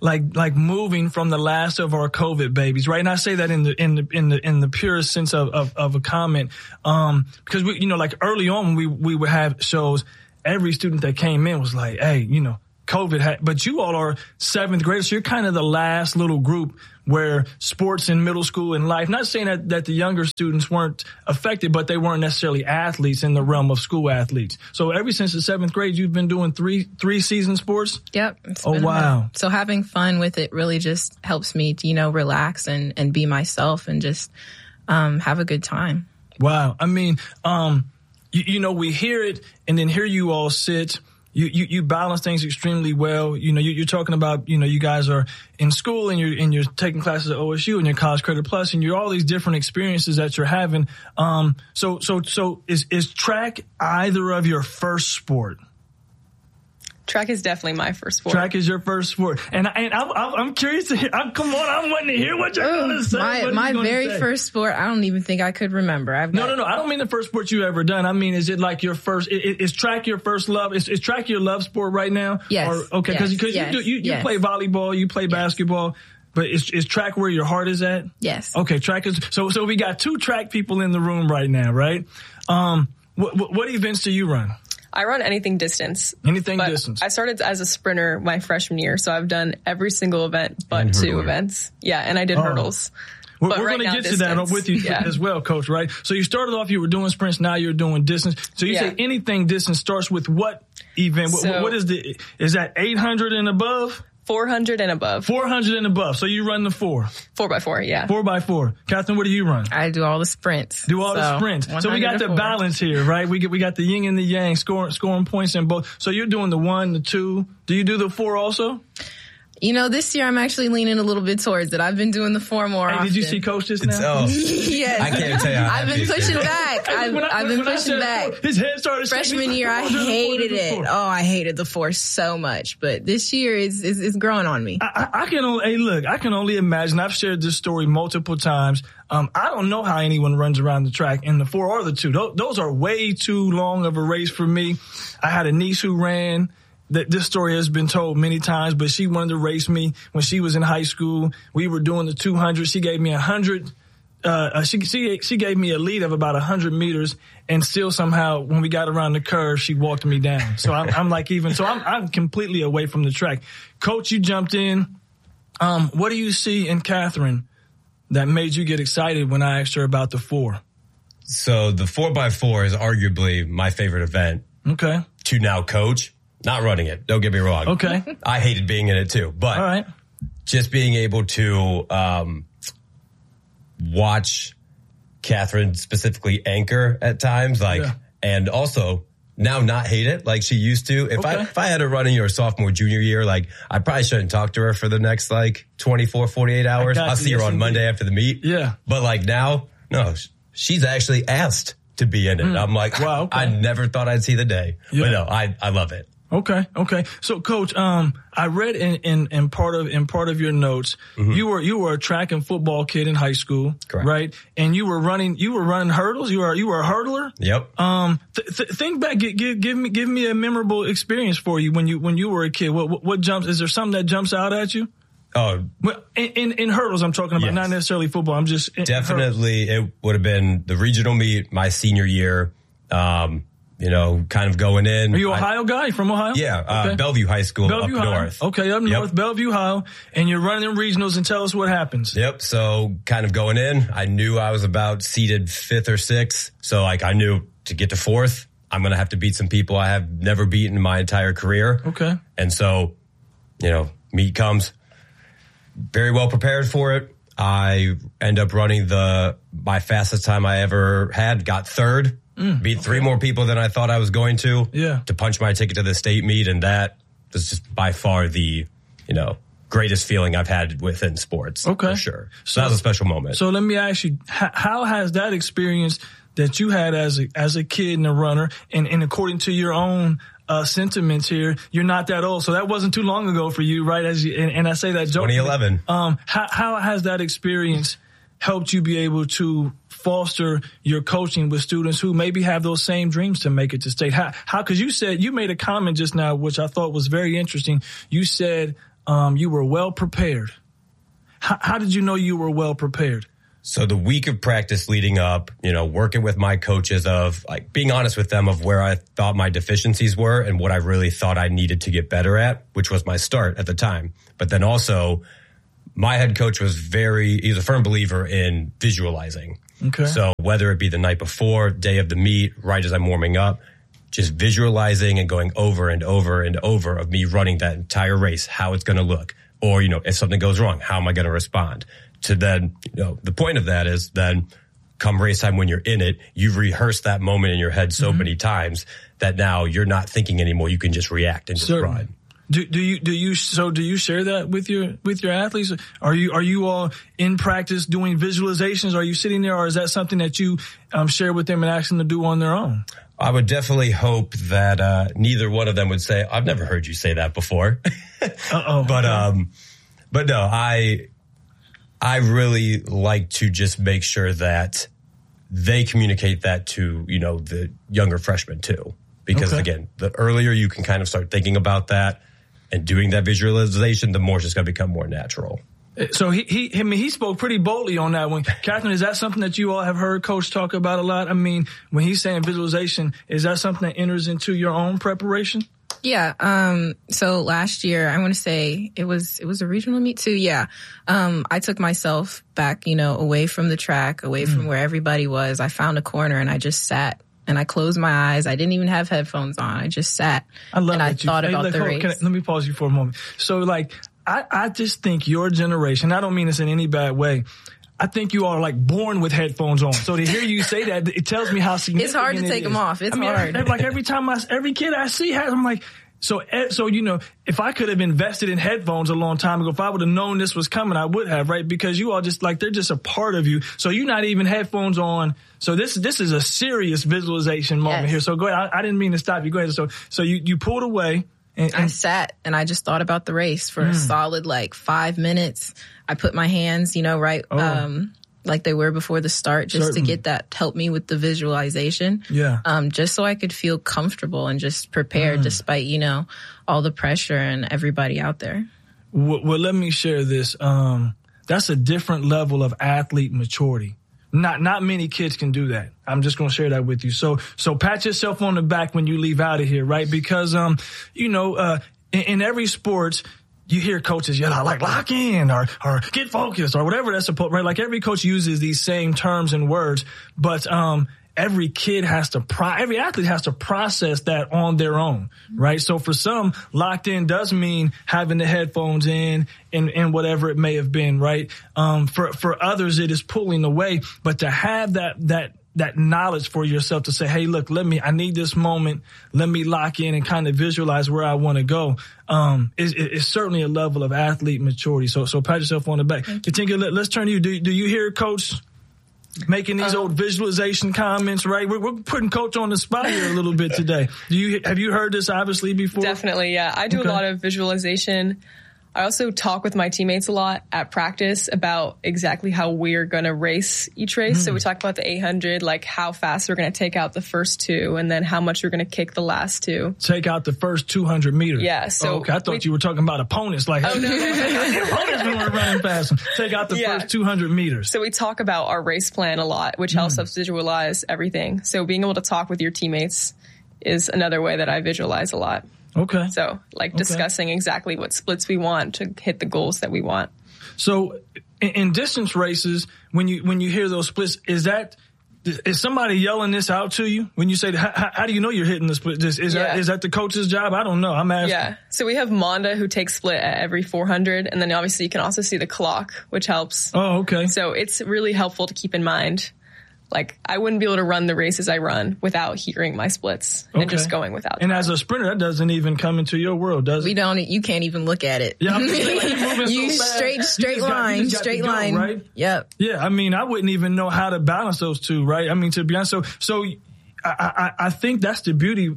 like moving from the last of our COVID babies, right? And I say that in the purest sense of a comment, because we, you know, like early on when we would have shows, every student that came in was like, hey, you know, COVID but you all are 7th graders, so you're kind of the last little group where sports in middle school and life, not saying that the younger students weren't affected, but they weren't necessarily athletes in the realm of school athletes. So ever since the 7th grade, you've been doing three season sports? Yep. Oh, wow. So having fun with it really just helps me to, you know, relax and be myself and just have a good time. Wow. I mean, you know, we hear it and then here you all sit. You balance things extremely well. You know, you're talking about, you know, you guys are in school and you're taking classes at OSU and your College Credit Plus and you're all these different experiences that you're having. So is track either of your first sport? Track is definitely my first sport. Track is your first sport. And I'm curious to hear, come on, I'm wanting to hear what you're going to say. My very first sport, I don't even think I could remember. No. I don't mean the first sport you ever done. I mean, is it like your first, is track your first love? Is track your love sport right now? Yes. Okay, because you play volleyball, you play basketball. But is track where your heart is at? Yes. Okay, track is, so we got 2 track people in the room right now, right? What events do you run? I run anything distance. Distance. I started as a sprinter my freshman year, so I've done every single event but 2 events. Yeah, and I did hurdles. We're going to get to that with you as well, Coach, right? So you started off, you were doing sprints, now you're doing distance. So you say anything distance starts with what event? What is is that 800 and above? 400 and above. 400 and above. So you run the 4x4, yeah. 4x4. Catherine, what do you run? I do all the sprints. Do all the sprints. So we got the balance here, right? We got the yin and the yang, scoring points in both. So you're doing the 1, the 2. Do you do the 4 also? You know, this year I'm actually leaning a little bit towards it. I've been doing the 4 more often. Did you see Coach just now? Yes. I can't tell you how I've been pushing back. I've been pushing back. His head started Freshman year, I hated it. Oh, I hated the 4 so much. But this year is growing on me. I can only imagine. I've shared this story multiple times. I don't know how anyone runs around the track in the 4 or the 2. Those are way too long of a race for me. I had a niece who ran. This story has been told many times, but she wanted to race me when she was in high school. We were doing the 200. She gave me 100. She gave me a lead of about 100 meters, and still somehow when we got around the curve, she walked me down. So I'm completely away from the track. Coach, you jumped in. What do you see in Catherine that made you get excited when I asked her about the 4? So the 4x4 is arguably my favorite event. Okay. To now coach. Not running it. Don't get me wrong. Okay. I hated being in it too, but all right. Just being able to watch Catherine specifically anchor at times, and also now not hate it like she used to. If I had her running your sophomore, junior year, like I probably shouldn't talk to her for the next 24, 48 hours. I'll see her on Monday after the meet. Yeah. But no, she's actually asked to be in it. I'm like, wow, okay. I never thought I'd see the day. Yeah. But no, I love it. Okay. So, Coach, I read in part of your notes, you were a track and football kid in high school, correct? Right, and you were running hurdles. You were a hurdler. Yep. Think back. Give me a memorable experience for you when you were a kid. What jumps? Is there something that jumps out at you? Oh, well, in hurdles, I'm talking about, not necessarily football. I'm just definitely. It would have been the regional meet my senior year. Kind of going in. Are you Ohio guy? From Ohio? Yeah, okay. Bellevue High School up north. Okay, up north, Bellevue, Ohio. And you're running in regionals, and tell us what happens. Yep, so kind of going in, I knew I was about seeded 5th or 6th. So I knew to get to 4th, I'm going to have to beat some people I have never beaten in my entire career. Okay. And so, meet comes, very well prepared for it. I end up running my fastest time I ever had, got 3rd. Beat 3 more people than I thought I was going to. Yeah. To punch my ticket to the state meet, and that was just by far the, greatest feeling I've had within sports. Okay. For sure. So that was a special moment. So let me ask you, how has that experience that you had as a kid and a runner, and according to your own sentiments here, you're not that old, so that wasn't too long ago for you, right? And I say that jokingly. 2011. How has that experience helped you be able to foster your coaching with students who maybe have those same dreams to make it to state? How, because you made a comment just now, which I thought was very interesting. You said, you were well prepared. How did you know you were well prepared? So the week of practice leading up, working with my coaches of like being honest with them of where I thought my deficiencies were and what I really thought I needed to get better at, which was my start at the time. But then also my head coach was he's a firm believer in visualizing. Okay. So whether it be the night before, day of the meet, right as I'm warming up, just visualizing and going over and over and over of me running that entire race, how it's going to look. Or, if something goes wrong, how am I going to respond? To then, the point of that is then come race time when you're in it, you've rehearsed that moment in your head so many times that now you're not thinking anymore. You can just react and just run. Do you share that with your athletes? Are you all in practice doing visualizations? Are you sitting there, or is that something that you share with them and ask them to do on their own? I would definitely hope that neither one of them would say, "I've never heard you say that before." But no, I really like to just make sure that they communicate that to, the younger freshmen too. Because again, the earlier you can kind of start thinking about that and doing that visualization, the more it's just going to become more natural. So he spoke pretty boldly on that one. Catherine, is that something that you all have heard Coach talk about a lot? I mean, when he's saying visualization, is that something that enters into your own preparation? Yeah. So last year, I want to say it was a regional meet too. Yeah. I took myself back, away from the track, away from where everybody was. I found a corner and I just sat and I closed my eyes. I didn't even have headphones on. I just sat I thought about the race. Let me pause you for a moment. So I just think your generation, I don't mean this in any bad way, I think you are like born with headphones on. So to hear you say that, it tells me how significant it's hard to take them off. It's hard. Every kid I see has, I'm like, so if I could have invested in headphones a long time ago, if I would have known this was coming, I would have, right? Because you all just they're just a part of you. So you're not even headphones on. So this is a serious visualization moment here. So go ahead. I didn't mean to stop you. Go ahead. So you pulled away. And I sat and I just thought about the race for a solid 5 minutes. I put my hands, like they were before the start, just to get that, help me with the visualization. Yeah. Just so I could feel comfortable and just prepared despite, all the pressure and everybody out there. Well, let me share this. That's a different level of athlete maturity. Not many kids can do that. I'm just going to share that with you. So pat yourself on the back when you leave out of here, right? Because, in every sport, you hear coaches yell out like lock in or get focused or whatever that's supposed, right? Like every coach uses these same terms and words, but, every athlete has to process that on their own, right? So for some, locked in does mean having the headphones in and whatever it may have been, right? For others, it is pulling away, but to have that knowledge for yourself to say, hey, look, I need this moment. Let me lock in and kind of visualize where I want to go. Is certainly a level of athlete maturity. So pat yourself on the back. Katinka, let's turn to you. Do you hear Coach making these old visualization comments, right? We're putting Coach on the spot here a little bit today. Have you heard this obviously before? Definitely, yeah. I do a lot of visualization. I also talk with my teammates a lot at practice about exactly how we're going to race each race. So we talk about the 800, like how fast we're going to take out the first two and then how much we're going to kick the last two. Take out the first 200 meters. Yeah. So I thought you were talking about opponents. Like, opponents when we're running fast. Take out the first 200 meters. So we talk about our race plan a lot, which helps us visualize everything. So being able to talk with your teammates is another way that I visualize a lot. Okay. So discussing exactly what splits we want to hit the goals that we want. So in distance races, when you hear those splits, is somebody yelling this out to you when you say, how do you know you're hitting the split? Is that the coach's job? I don't know. I'm asking. Yeah. So we have Monda who takes split at every 400. And then obviously you can also see the clock, which helps. Oh, okay. So it's really helpful to keep in mind. Like, I wouldn't be able to run the races I run without hearing my splits and just going without them. And as a sprinter, that doesn't even come into your world, does it? You can't even look at it. Yeah, you straight line, right? Yep. Yeah, I mean, I wouldn't even know how to balance those two, right? I mean, to be honest, so I think that's the beauty,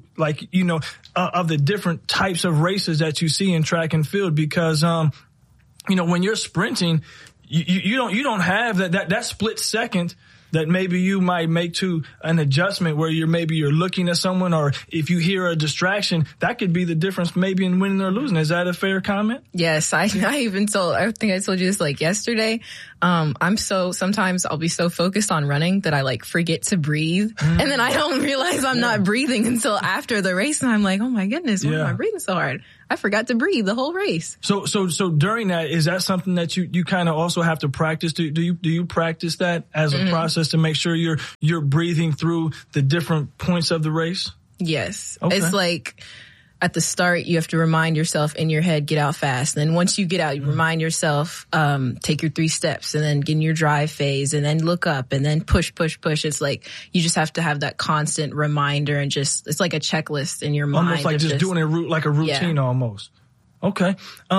of the different types of races that you see in track and field because, when you're sprinting, you don't have that split second that maybe you might make to an adjustment where you're looking at someone, or if you hear a distraction, that could be the difference maybe in winning or losing. Is that a fair comment? Yes. I think I told you this like yesterday. Sometimes I'll be so focused on running that I like forget to breathe. And then I don't realize I'm not breathing until after the race. And I'm like, oh my goodness, why am I breathing so hard? I forgot to breathe the whole race. So during that, is that something that you kind of also have to practice? Do you practice that as a process to make sure you're breathing through the different points of the race? Yes. Okay. It's like at the start, you have to remind yourself in your head, get out fast. And then once you get out, you remind yourself, take your 3 steps and then get in your drive phase and then look up and then push. It's like you just have to have that constant reminder and it's like a checklist in your mind. Almost like just doing it like a routine almost. Okay.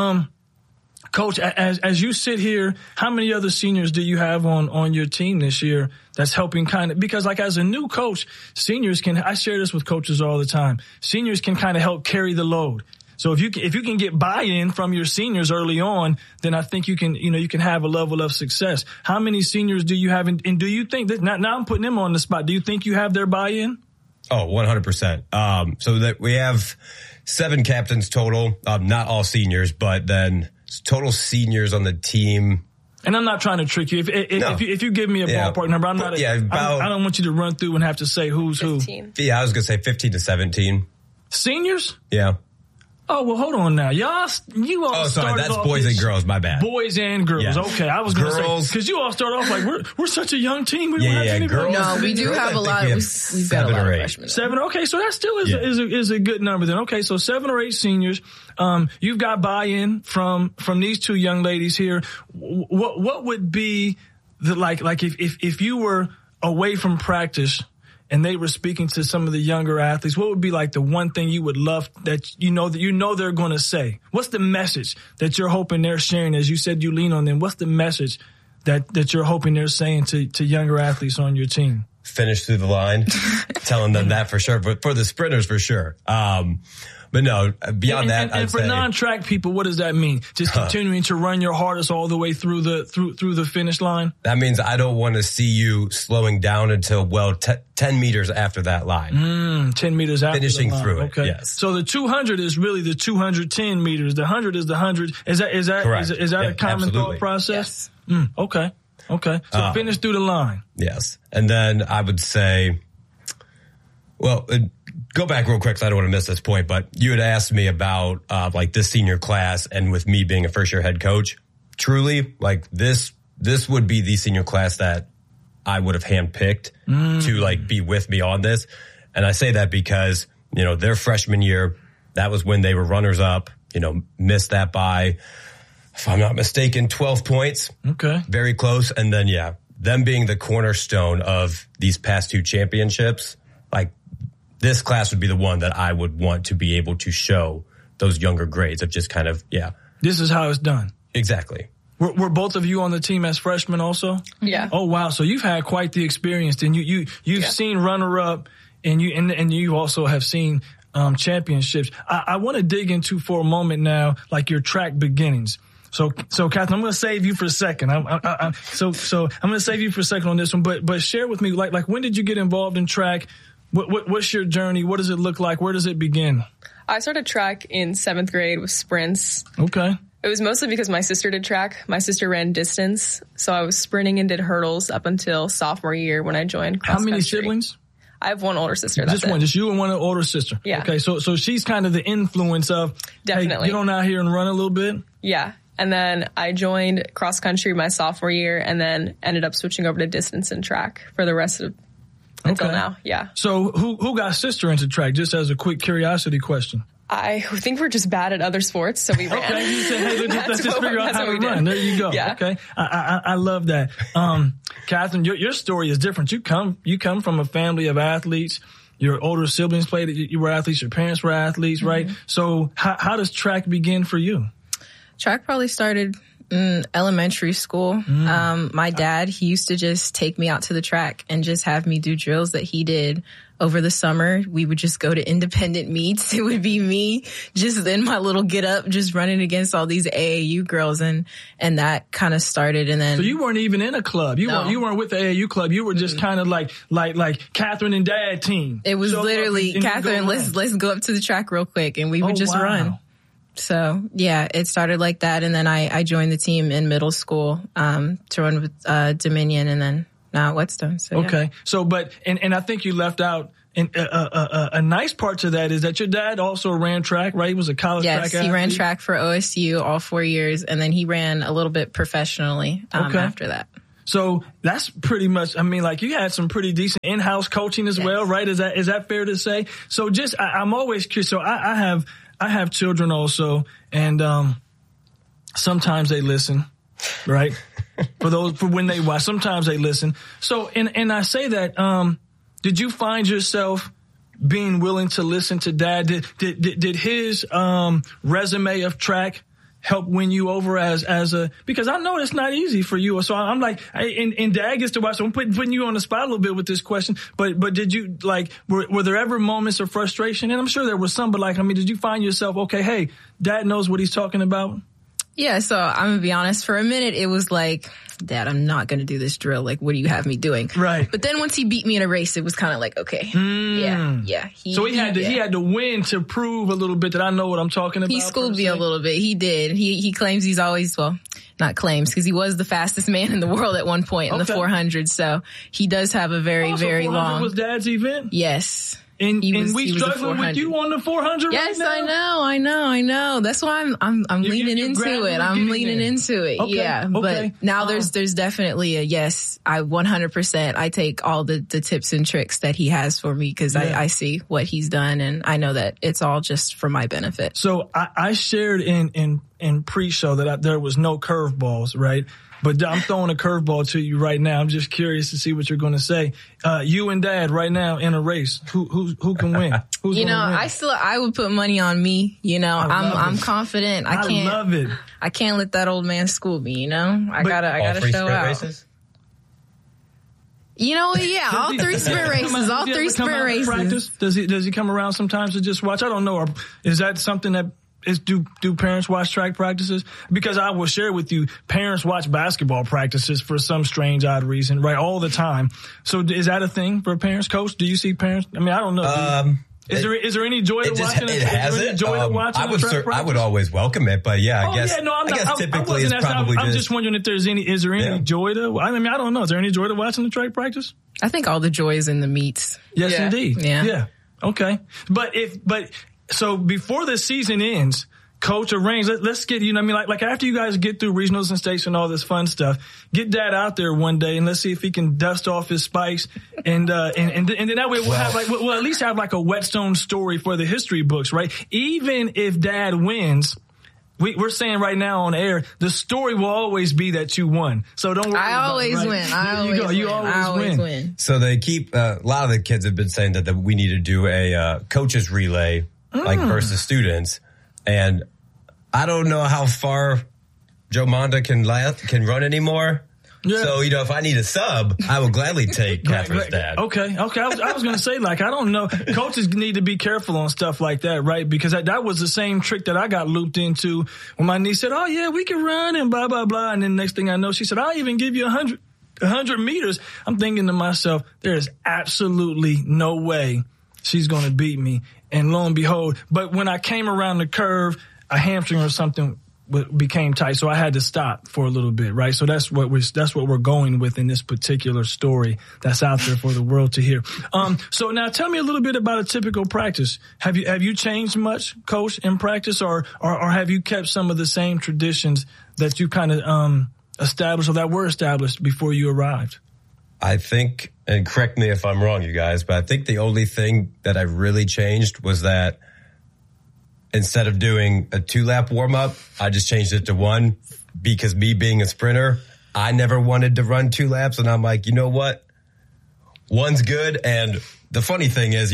Coach, as you sit here, how many other seniors do you have on your team this year that's helping because like as a new coach, seniors I share this with coaches all the time. Seniors can kind of help carry the load. So if you can get buy-in from your seniors early on, then I think you can have a level of success. How many seniors do you have? And do you think that now I'm putting them on the spot. Do you think you have their buy-in? Oh, 100%. So that we have 7 captains total, not all seniors, but then total seniors on the team. And I'm not trying to trick you. If you give me a ballpark number, I don't want you to run through and have to say who's 15. who. Yeah, I was going to say 15 to 17. Seniors? Yeah. Oh, well, hold on now. You all started that's off boys and girls. My bad. Boys and girls. Yeah. Okay, I was going to say, because you all start off like, we're such a young team. We don't have anybody. No, we do have a lot. We've got a lot of freshmen. 7. Okay, so that still is a good number then. Okay, so 7 or 8 seniors. You've got buy-in from these 2 young ladies here. What would be if you were away from practice and they were speaking to some of the younger athletes, what would be like the one thing you would love that you know they're going to say? What's the message that you're hoping they're sharing? As you said, you lean on them. What's the message that you're hoping they're saying to younger athletes on your team? Finish through the line, telling them that for sure, but for the sprinters for sure. But no, beyond that, and for non-track people, what does that mean? Just continuing to run your hardest all the way through the finish line? That means I don't want to see you slowing down until 10 meters after that line. 10 meters after finishing the line. Through Okay. it. Yes. So the 200 is really the 210 meters. The 100 is the 100. Is that correct? Is that a common absolutely. thought process? Yes. Okay. So finish through the line. Yes. And then I would say, go back real quick because I don't want to miss this point, but you had asked me about like this senior class, and with me being a first year head coach, truly like this would be the senior class that I would have handpicked to like be with me on this. And I say that because, their freshman year, that was when they were runners up, missed that by, if I'm not mistaken, 12 points. Okay. Very close. And then, them being the cornerstone of these past 2 championships, like this class would be the one that I would want to be able to show those younger grades of just kind of, This is how it's done. Exactly. Were both of you on the team as freshmen also? Yeah. Oh, wow. So you've had quite the experience. And you've seen runner up and you also have seen championships. I want to dig into for a moment now, like your track beginnings. So Catherine, I'm going to save you for a second. So I'm going to save you for a second on this one, but share with me, like when did you get involved in track? What's your journey? What does it look like? Where does it begin? I started track in 7th grade with sprints. Okay. It was mostly because my sister did track. My sister ran distance, so I was sprinting and did hurdles up until sophomore year when I joined cross country. How many siblings? I have one older sister. Just one, just you and one older sister. Yeah. Okay, so she's kind of the influence of, definitely. Hey, get on out here and run a little bit. Yeah. And then I joined cross country my sophomore year and then ended up switching over to distance and track for the rest of until now. Yeah. So who got sister into track? Just as a quick curiosity question. I think we're just bad at other sports, so we ran. Okay, you said, hey, let's just figure out how to run. There you go. Yeah. Okay. I love that. Catherine, your story is different. You come from a family of athletes. Your older siblings played, you were athletes, your parents were athletes, right? So how does track begin for you? Track probably started in elementary school. My dad, he used to just take me out to the track and just have me do drills that he did over the summer, we would just go to independent meets. It would be me just in my little get up, just running against all these AAU girls. And that kind of started. And then. So you weren't even in a club. You weren't with the AAU club. You were just kind of like Catherine and Dad team. It was literally, Catherine, let's go up to the track real quick. And we would just run. So yeah, it started like that. And then I joined the team in middle school, to run with, Dominion, and then now at Whetstone. So, okay. Yeah. So, but I think you left out a nice part to that is that your dad also ran track, right? He was a college track athlete. Yes, he ran track for OSU all 4 years, and then he ran a little bit professionally after that. So that's pretty much, you had some pretty decent in-house coaching as well, right? Is that fair to say? So I'm always curious. So I have children also, and sometimes they listen, right? for when they watch, sometimes they listen. So, and I say that, did you find yourself being willing to listen to Dad? Did his resume of track help win you over because I know it's not easy for you. So I'm like, and Dad gets to watch. So I'm putting you on the spot a little bit with this question. But did you were there ever moments of frustration? And I'm sure there was some, but did you find yourself, okay, hey, Dad knows what he's talking about? Yeah, so I'm going to be honest. For a minute, it was like, Dad, I'm not going to do this drill. Like, what do you have me doing? Right. But then once he beat me in a race, it was kind of like, okay. Yeah. So he had to win to prove a little bit that I know what I'm talking about. He schooled me a little bit. He did. He claims he's always, not claims, because he was the fastest man in the world at one point in the 400. So he does have a very, very long. Was Dad's event? Yes. And we struggling with you on the 400 yes, right now? I know. That's why I'm leaning into it. I'm leaning into it. Okay, yeah. okay. But now there's definitely a yes. I 100%. I take all the tips and tricks that he has for me because I see what he's done and I know that it's all just for my benefit. So I shared in pre-show that there was no curveballs, right? But I'm throwing a curveball to you right now. I'm just curious to see what you're going to say. You and Dad right now in a race. Who can win? Who's win? I would put money on me. I'm confident. I love it. I can't let that old man school me. I gotta show out. Races? All 3 sprint races. All 3 sprint races. Practice? Does he come around sometimes to just watch? I don't know. Or is that something that? Do parents watch track practices? Because I will share with you, parents watch basketball practices for some strange, odd reason, right? All the time. So is that a thing for parents? Coach, do you see parents? I don't know. Is there any joy to watching it? I would always welcome it, but I guess typically it's probably I'm just wondering if is there any joy to, I don't know. Is there any joy to watching the track practice? I think all the joy is in the meets. Yes, indeed. Yeah. Okay. So before the season ends, Coach arrange. Let's get like after you guys get through regionals and states and all this fun stuff, get Dad out there one day and let's see if he can dust off his spikes and then that way we'll at least have like a Whetstone story for the history books, right? Even if Dad wins. We're saying right now on air, the story will always be that you won. So don't worry. I always win. You always win. So they keep, a lot of the kids have been saying that we need to do a coaches relay, versus students. And I don't know how far Joe Monda can run anymore. Yeah. So, if I need a sub, I will gladly take Catherine's dad. Okay. I was going to say, I don't know. Coaches need to be careful on stuff like that, right? Because that was the same trick that I got looped into when my niece said, oh, yeah, we can run and blah, blah, blah. And then next thing I know, she said, I'll even give you 100 meters. I'm thinking to myself, there is absolutely no way she's going to beat me. And lo and behold, but when I came around the curve, a hamstring or something became tight, so I had to stop for a little bit, right? So that's what we're going with in this particular story that's out there for the world to hear. So now tell me a little bit about a typical practice. Have you changed much, Coach, in practice, or have you kept some of the same traditions that you kind of established or that were established before you arrived? I think, and correct me if I'm wrong, you guys, but I think the only thing that I really changed was that instead of doing a 2-lap warm-up, I just changed it to 1 because me being a sprinter, I never wanted to run 2 laps. And I'm like, you know what? 1's good. And the funny thing is,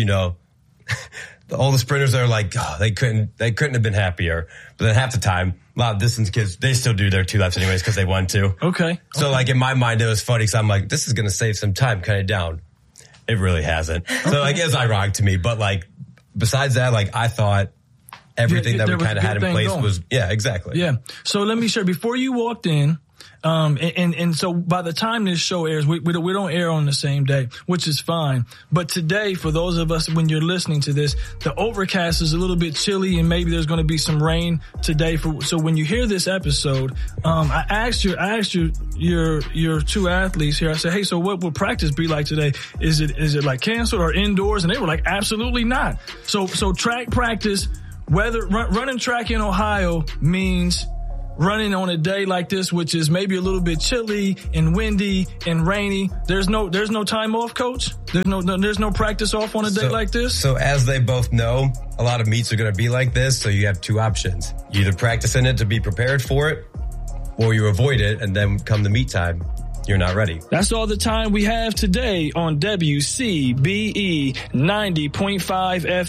all the sprinters are like, oh, they couldn't have been happier. But then half the time, a lot of distance kids, they still do their 2 laps anyways because they want to. Okay. So in my mind, it was funny because I'm like, this is going to save some time, cut it down. It really hasn't. So like, it's ironic to me, but like, besides that, like, I thought everything that we kind of had in place was, yeah, exactly. Yeah. So let me share, before you walked in, and so by the time this show airs, we don't air on the same day, which is fine. But today, for those of us, when you're listening to this, the overcast is a little bit chilly and maybe there's going to be some rain today. So when you hear this episode, I asked your two athletes here, I said, hey, so what will practice be like today? Is it like canceled or indoors? And they were like, absolutely not. So track practice, running track in Ohio means running on a day like this, which is maybe a little bit chilly and windy and rainy. There's no time off, coach? There's no practice off on a day like this? So as they both know, a lot of meets are going to be like this. So you have two options. You either practice in it to be prepared for it, or you avoid it. And then come the meet time, you're not ready. That's all the time we have today on WCBE 90.5 FM.